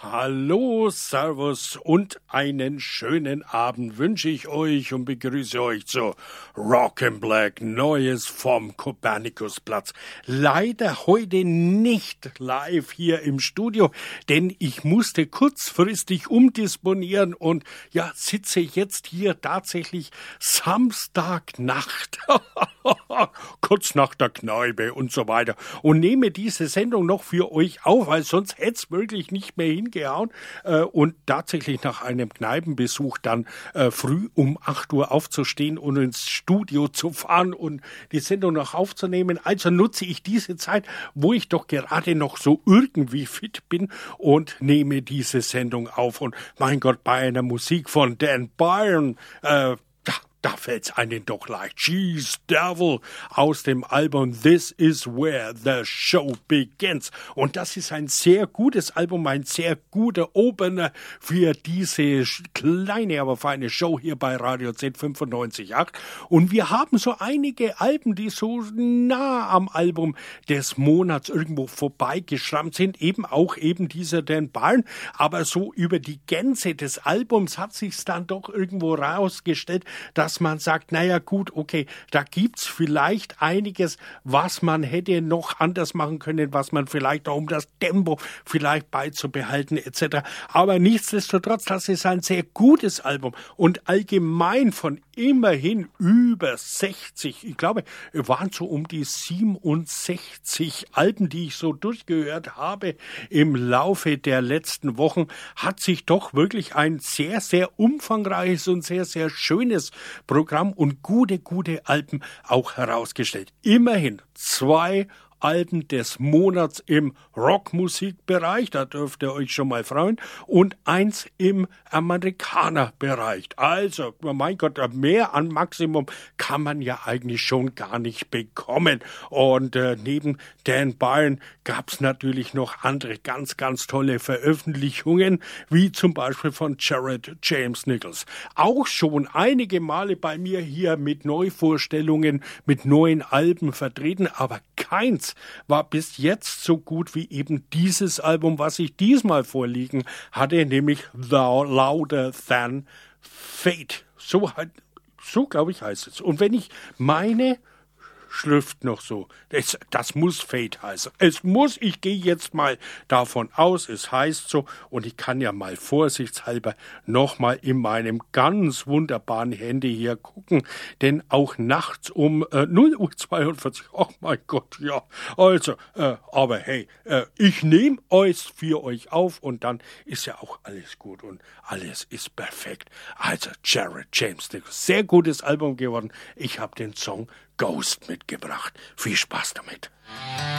Hallo, Servus und einen schönen Abend wünsche ich euch und begrüße euch zu Rock and Black, Neues vom Kopernikusplatz. Leider heute nicht live hier im Studio, denn ich musste kurzfristig umdisponieren und ja, sitze jetzt hier tatsächlich Samstagnacht, kurz nach der Kneipe und so weiter und nehme diese Sendung noch für euch auf, weil sonst hätte es wirklich nicht mehr hingehauen und tatsächlich nach einem Kneipenbesuch dann früh um 8 Uhr aufzustehen und ins Studio zu fahren und die Sendung noch aufzunehmen. Also nutze ich diese Zeit, wo ich doch gerade noch so irgendwie fit bin und nehme diese Sendung auf. Und mein Gott, bei einer Musik von Dan Byron, da fällt's einem doch leicht. She's Devil aus dem Album This Is Where the Show Begins. Und das ist ein sehr gutes Album, ein sehr guter Opener für diese kleine, aber feine Show hier bei Radio Z 95.8. Und wir haben so einige Alben, die so nah am Album des Monats irgendwo vorbeigeschrammt sind. Eben dieser Dan Byron. Aber so über die Gänze des Albums hat sich's dann doch irgendwo rausgestellt, dass man sagt, naja gut, okay, da gibt's vielleicht einiges, was man hätte noch anders machen können, was man vielleicht auch um das Tempo vielleicht beizubehalten etc. Aber nichtsdestotrotz, das ist ein sehr gutes Album und allgemein von immerhin über 60, ich glaube, es waren so um die 67 Alben, die ich so durchgehört habe im Laufe der letzten Wochen, hat sich doch wirklich ein sehr, sehr umfangreiches und sehr, sehr schönes Programm und gute Alben auch herausgestellt. Immerhin 2 Alben des Monats im Rockmusikbereich, da dürft ihr euch schon mal freuen, und 1 im Amerikanerbereich. Also, mein Gott, mehr an Maximum kann man ja eigentlich schon gar nicht bekommen. Und neben Dan Byron gab's natürlich noch andere ganz tolle Veröffentlichungen, wie zum Beispiel von Jared James Nichols. Auch schon einige Male bei mir hier mit Neuvorstellungen, mit neuen Alben vertreten, aber keins war bis jetzt so gut wie eben dieses Album, was ich diesmal vorliegen hatte, nämlich Thou Louder Than Fate. So glaube ich heißt es. Und wenn ich meine Schrift noch so, das muss Fate heißen. Ich gehe jetzt mal davon aus, es heißt so, und ich kann ja mal vorsichtshalber noch mal in meinem ganz wunderbaren Handy hier gucken, denn auch nachts um 0:42 Uhr, oh mein Gott, ja, also, aber hey, ich nehme es für euch auf und dann ist ja auch alles gut und alles ist perfekt. Also, Jared James Nichols, sehr gutes Album geworden. Ich habe den Song Ghost mitgebracht. Viel Spaß damit.